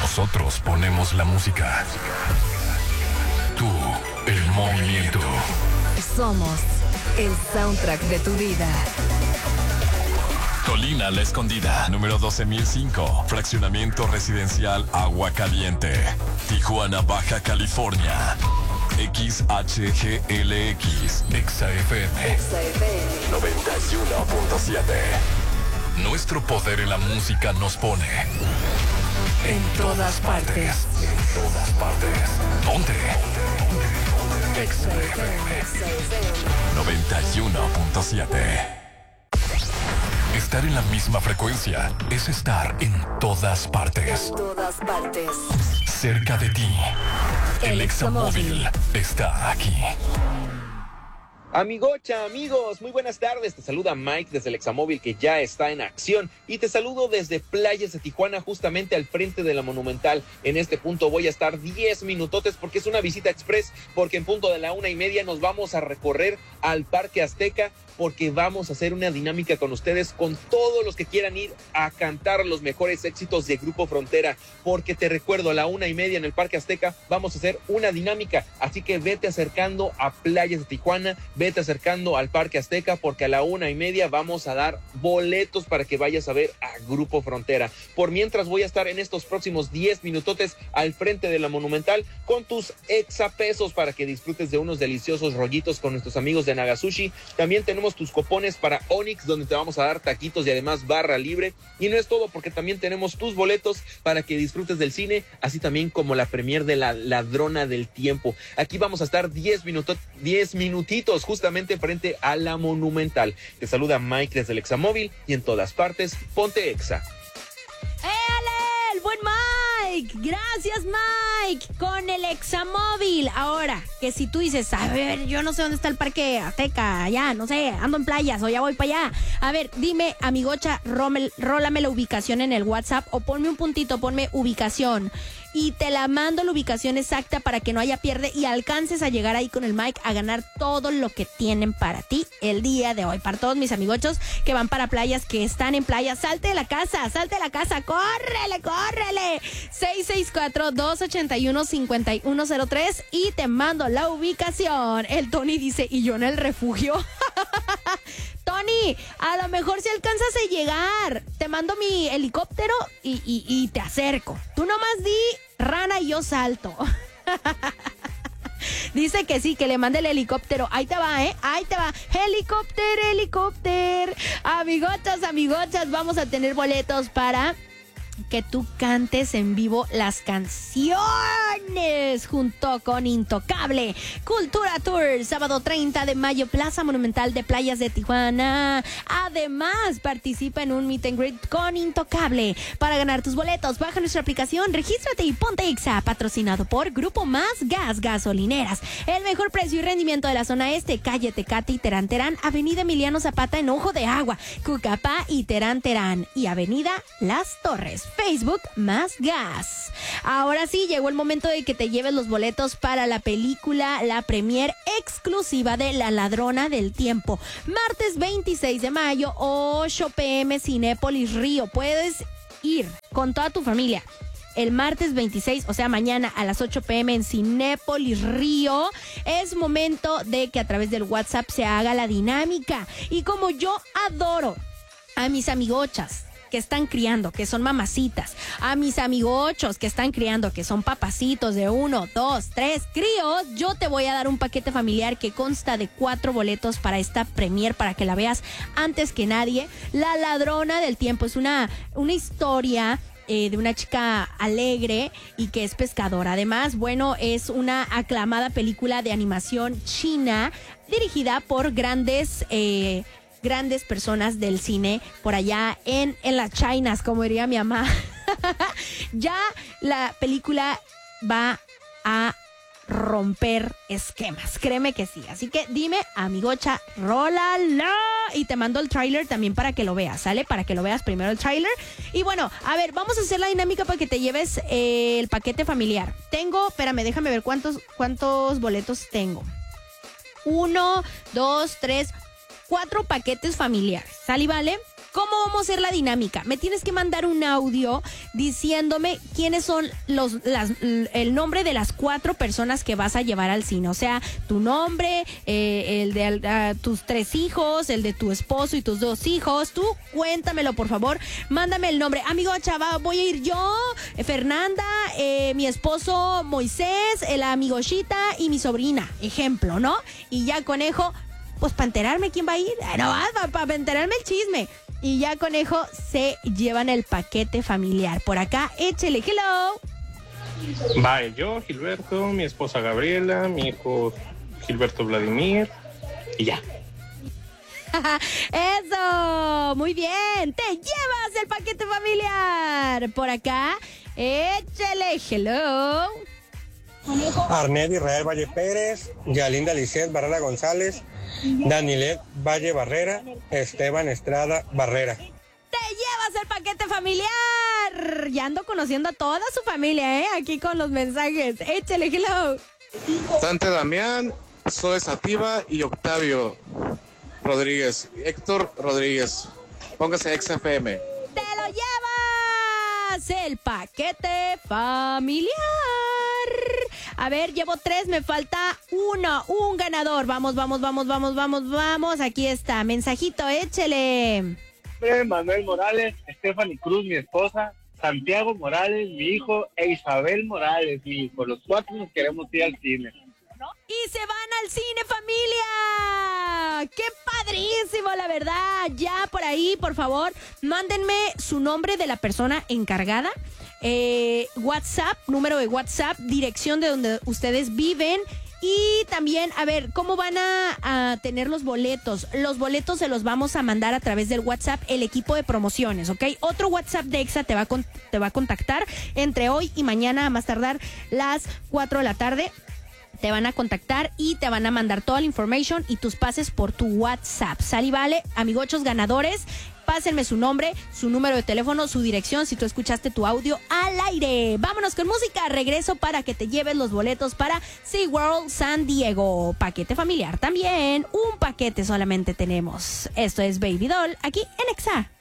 Nosotros ponemos la música. Tú, el movimiento. Somos el soundtrack de tu vida. Colina La Escondida, número 12005. Fraccionamiento residencial Agua Caliente. Tijuana, Baja California. XHGLX. XFM 91.7. Nuestro poder en la música nos pone en todas partes. En todas partes. Ponte. XFM 91.7. Estar en la misma frecuencia es estar en todas partes. En todas partes. Cerca de ti. El Examóvil está aquí. Amigocha, amigos, muy buenas tardes. Te saluda Mike desde el Examóvil, que ya está en acción, y te saludo desde Playas de Tijuana, justamente al frente de la Monumental. En este punto voy a estar 10 minutotes porque es una visita express, porque en punto de la 1:30 nos vamos a recorrer al Parque Azteca, porque vamos a hacer una dinámica con ustedes, con todos los que quieran ir a cantar los mejores éxitos de Grupo Frontera, porque te recuerdo, a la 1:30 en el Parque Azteca vamos a hacer una dinámica, así que vete acercando a Playas de Tijuana, vete acercando al Parque Azteca, porque a la 1:30 vamos a dar boletos para que vayas a ver a Grupo Frontera. Por mientras voy a estar en estos próximos 10 minutotes al frente de la Monumental con tus exapesos para que disfrutes de unos deliciosos rollitos con nuestros amigos de Nagasushi. También tenemos tus cupones para Onyx, donde te vamos a dar taquitos y además barra libre. Y no es todo, porque también tenemos tus boletos para que disfrutes del cine, así también como la premier de La Ladrona del Tiempo. Aquí vamos a estar 10 minutitos justamente frente a la Monumental. Te saluda Mike desde el Examóvil, y en todas partes, ponte Exa. ¡Éale! ¡El buen Mike! ¡Gracias, Mike! Con el Examóvil. Ahora, que si tú dices, a ver, yo no sé dónde está el Parque Azteca, allá, no sé, ando en playas o ya voy para allá. A ver, dime, amigocha, rólame la ubicación en el WhatsApp, o ponme un puntito, ponme ubicación, y te la mando la ubicación exacta para que no haya pierde y alcances a llegar ahí con el Mike a ganar todo lo que tienen para ti el día de hoy. Para todos mis amigochos que van para playas, que están en playa, salte de la casa, córrele, córrele. 664-281-5103 y te mando la ubicación. El Tony dice, y yo en el refugio. Tony, a lo mejor si alcanzas a llegar, te mando mi helicóptero y te acerco. Tú nomás di rana y yo salto. Dice que sí, que le mande el helicóptero. Ahí te va, ahí te va. Helicóptero. Amigochas, vamos a tener boletos para que tú cantes en vivo las canciones junto con Intocable. Cultura Tour, sábado 30 de mayo, Plaza Monumental de Playas de Tijuana. Además, participa en un meet and greet con Intocable. Para ganar tus boletos, baja nuestra aplicación, regístrate y ponte Exa, patrocinado por Grupo Más Gas Gasolineras. El mejor precio y rendimiento de la zona este, calle Tecate y Terán Terán, avenida Emiliano Zapata en Ojo de Agua, Cucapá y Terán Terán, y avenida Las Torres. Facebook Más Gas. Ahora sí, llegó el momento de que te lleves los boletos para la película, la premier exclusiva de La Ladrona del Tiempo. Martes 26 de mayo, 8 p.m. Cinépolis Río. Puedes ir con toda tu familia. El martes 26, o sea, mañana a las 8 p.m. en Cinépolis Río. Es momento de que a través del WhatsApp se haga la dinámica. Y como yo adoro a mis amigochas que están criando, que son mamacitas, a mis amigochos que están criando, que son papacitos de 1, 2, 3 críos, yo te voy a dar un paquete familiar que consta de 4 boletos para esta premier, para que la veas antes que nadie. La Ladrona del Tiempo es una historia de una chica alegre y que es pescadora. Además, bueno, es una aclamada película de animación china dirigida por grandes personas del cine por allá en las Chinas, como diría mi mamá. Ya la película va a romper esquemas, créeme que sí. Así que dime, amigocha, rólala, y te mando el tráiler también para que lo veas, ¿sale? Para que lo veas primero el tráiler. Y bueno, a ver, vamos a hacer la dinámica para que te lleves el paquete familiar. Espérame, déjame ver cuántos boletos tengo. 1, 2, 3, 4 paquetes familiares, ¿sale y vale? ¿Cómo vamos a hacer la dinámica? Me tienes que mandar un audio diciéndome quiénes son el nombre de las 4 personas que vas a llevar al cine. O sea, tu nombre, el de tus 3 hijos, el de tu esposo y tus 2 hijos. Tú cuéntamelo, por favor. Mándame el nombre. Amigo, chava, voy a ir yo, Fernanda, mi esposo Moisés, el amigo Shita y mi sobrina. Ejemplo, ¿no? Y ya, conejo, pues para enterarme quién va a ir. No, para enterarme el chisme. Y ya, conejo, se llevan el paquete familiar. Por acá, échele, hello. Bye, yo, Gilberto, mi esposa Gabriela, mi hijo Gilberto Vladimir, y ya. Eso, muy bien. Te llevas el paquete familiar. Por acá, échele, hello. Arnet Israel Valle Pérez, Yalinda Lisset Barrera González, Danilet Valle Barrera, Esteban Estrada Barrera. Te llevas el paquete familiar. Ya ando conociendo a toda su familia, aquí con los mensajes. Échale, hello. Dante Damián, Zoe Sativa y Octavio Rodríguez. Héctor Rodríguez. Póngase XFM. Te lo llevas el paquete familiar. A ver, llevo 3, me falta 1, un ganador. Vamos. Aquí está, mensajito, échele. Manuel Morales, Stephanie Cruz, mi esposa, Santiago Morales, mi hijo, e Isabel Morales. Y por los 4 nos queremos ir al cine. Y se van al cine, familia. ¡Qué padrísimo, la verdad! Ya por ahí, por favor, mándenme su nombre de la persona encargada. WhatsApp, número de WhatsApp, dirección de donde ustedes viven. Y también, a ver, ¿cómo van a tener los boletos? Los boletos se los vamos a mandar a través del WhatsApp, el equipo de promociones, ¿ok? Otro WhatsApp de Exa te va a contactar entre hoy y mañana, a más tardar las 4 de la tarde. Te van a contactar y te van a mandar toda la information y tus pases por tu WhatsApp. ¿Sale y vale? Amigochos ganadores, pásenme su nombre, su número de teléfono, su dirección, si tú escuchaste tu audio al aire. Vámonos con música. Regreso para que te lleves los boletos para SeaWorld San Diego. Paquete familiar también. Un paquete solamente tenemos. Esto es Baby Doll, aquí en Exa.